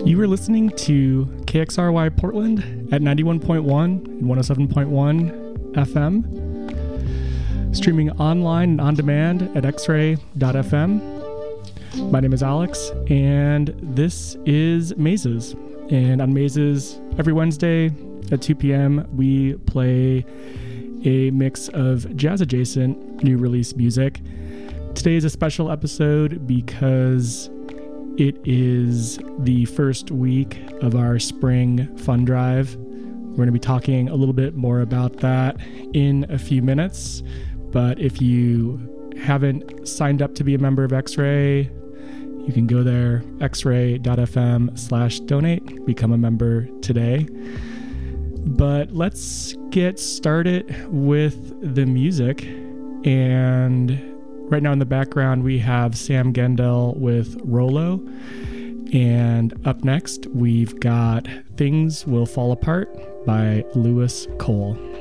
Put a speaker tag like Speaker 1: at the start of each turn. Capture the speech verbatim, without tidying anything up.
Speaker 1: You were listening to K X R Y Portland at ninety-one point one and one oh seven point one F M, streaming online and on demand at x ray dot f m. My name is Alex, and this is Mazes. And on Mazes, every Wednesday at two p.m., we play a mix of jazz-adjacent new release music. Today is a special episode because it is the first week of our spring fun drive. We're going to be talking a little bit more about that in a few minutes. But if you haven't signed up to be a member of X-Ray, you can go there, x ray dot f m slash donate, become a member today. But let's get started with the music. And right now in the background, we have Sam Gendel with Rolo. And up next, we've got Things Will Fall Apart by Lewis Cole.